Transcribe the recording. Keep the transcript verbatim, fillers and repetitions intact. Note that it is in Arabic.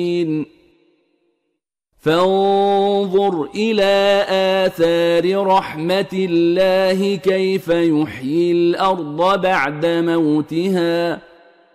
فانظر إلى آثار رحمة الله كيف يحيي الأرض بعد موتها